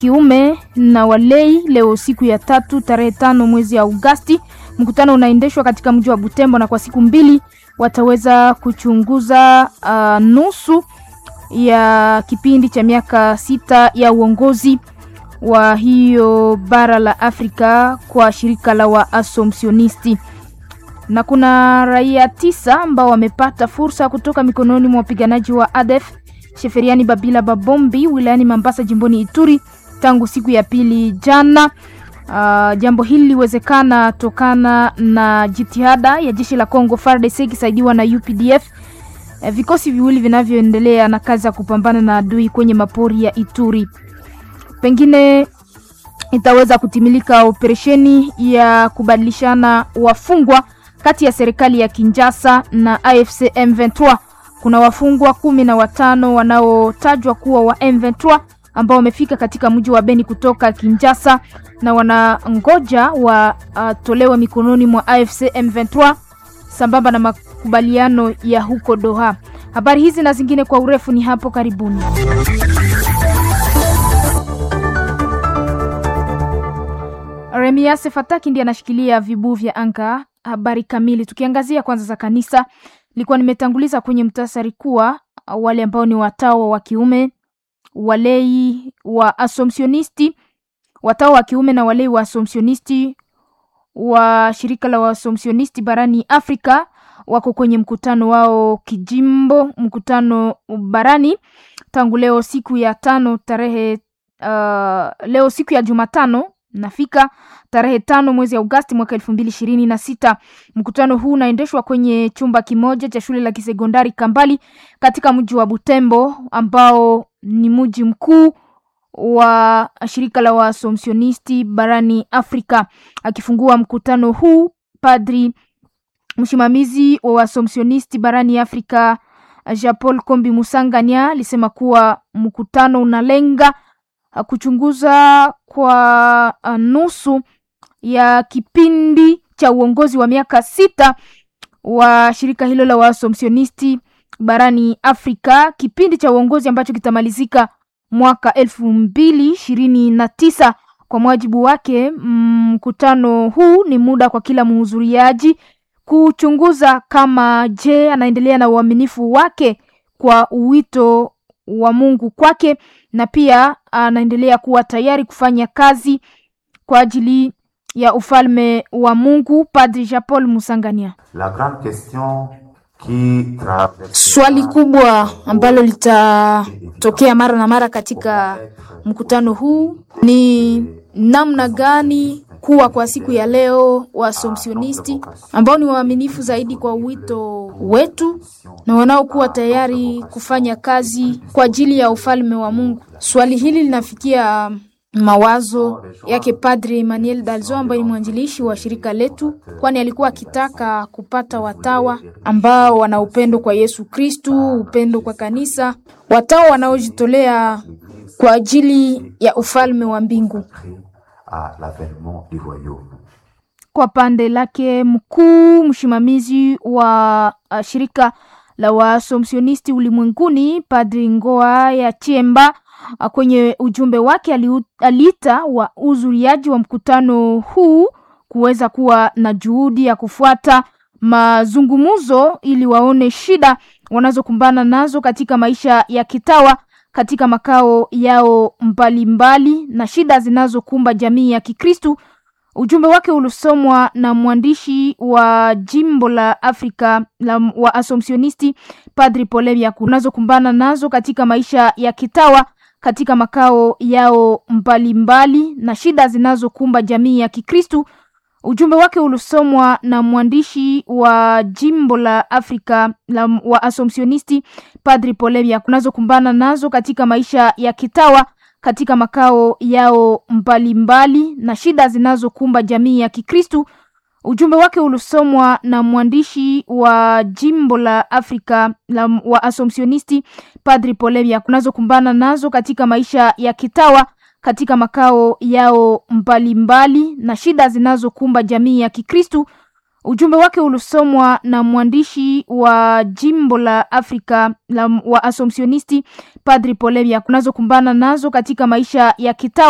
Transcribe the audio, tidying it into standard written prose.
kiume na walei leo siku ya 3 tarehe 5 mwezi ya Agosti. Mkutano unaendeshwa katika mji wa Butembo na kwa siku 2 wataweza kuchunguza nusu ya kipindi cha miaka 6 ya uongozi wa hiyo bara la Afrika kwa shirika la Waasomsionisti. Na kuna raia 9 ambao wamepata fursa kutoka mikononi mwa wapiganaji wa ADF Sheferiani Babila Babombi wilayani Mambasa jimboni Ituri tangu siku ya pili jana. Jambo hili liwezekana tokana na jitihada ya jeshi la Kongo FARDC kisaidiwa na UPDF, vikosi viwili vinavyoendelea na kazi ya kupambana na adui kwenye mapori ya Ituri. Pengine itaweza kutimilika operesheni ya kubadilishana wafungwa kati ya serikali ya Kinshasa na AFC M23. Kuna wafungwa 15 wanaotajwa kuwa wa M23 ambao wamefika katika mji wa Beni kutoka Kinshasa na wanangoja watolewe mikononi mwa AFC M23 sambamba na makubaliano ya huko Doha. Habari hizi na zingine kwa urefu ni hapo karibuni. Remias Fataki ndiye anashikilia vibu vya anga. Habari kamili tukiangazia kwanza za kanisa. Nilikuwa nimetanguliza kwenye mtasari kuwa wale ambao ni watawa wa kiume, walei wa Asomsionisti, watawa wa kiume na walei wa Asomsionisti wa shirika la Waasomsionisti barani Afrika wako kwenye mkutano wao kijimbo, mkutano barani tangu leo siku ya 5 tarehe leo siku ya Jumatano nafika tarehe 5 mwezi ya Agosti mwaka 2026. Mkutano huu unaendeshwa kwenye chumba kimoja cha shule la kisekondari Kambali katika mji wa Butembo ambao ni mji mkuu wa shirika la Waasomsionisti barani Afrika. Akifungua mkutano huu, padri msimamizi wa Waasomsionisti barani Afrika Jean-Paul Kombi Musangania alisema kuwa mkutano unalenga kuchunguza kwa nusu ya kipindi cha uongozi wa miaka 6 wa shirika hilo la Waasomsionisti barani Afrika, kipindi cha uongozi ambacho kitamalizika mwaka 2029. Kwa mujibu wake, mkutano huu ni muda kwa kila mhudhuriaji kuchunguza kama anaendelea na uaminifu wake kwa wito wa Mungu kwake na pia anaendelea kuwa tayari kufanya kazi kwa ajili ya ufalme wa Mungu. Padri Jean-Paul Musangania. La grande question swali kubwa ambalo litatokea mara na mara katika mkutano huu ni namna gani kuwa kwa siku ya leo Waasomsionisti ambao ni waaminifu zaidi kwa wito wetu na wanaokuwa tayari kufanya kazi kwa ajili ya ufalme wa Mungu. Swali hili linafikia mawazo yake Padre Emmanuel Dalzo ambaye ni mwanzilishi wa shirika letu, kwani alikuwa akitaka kupata watawa ambao wana upendo kwa Yesu Kristu, upendo kwa kanisa, watawa wanaojitolea kwa ajili ya ufalme wa mbingu. Kwa pande lake mkuu msimamizi wa shirika la Waasomsionisti ulimwenguni Padri Ngoa ya Chiemba kwenye ujumbe wake aliita wa uzuriaji wa mkutano huu kuweza kuwa na juhudi ya kufuata mazungumuzo ili waone shida wanazokumbana nazo katika maisha ya kitawa katika makao yao mbalimbali na shida zinazokumba jamii ya Kikristu. Ujumbe wake ulisomwa na mwandishi wa jimbo la Afrika la Waasomsionisti Padri Polebia kunazokumbana nazo katika maisha ya kitawa katika makao yao mbalimbali na shida zinazokumba jamii ya Kikristu. Ujumbe wake ulisomwa na mwandishi wa jimbo la Afrika la Waasomsionisti Padri Polebia kunazokumbana nazo katika maisha ya kitawa katika makao yao mbalimbali na shida zinazokumba jamii ya Kikristu. Ujumbe wake ulisomwa na mwandishi wa jimbo la Afrika la Waasomsionisti Padri Polebia kunazokumbana nazo katika maisha ya kitawa katika makao yao mbalimbali na shida zinazokumba jamii ya Kikristu. Ujumbe wake ulisomwa na mwandishi wa jimbo la Afrika la Waasomsionisti Padri Polebia kunazokumbana nazo katika maisha ya kitawa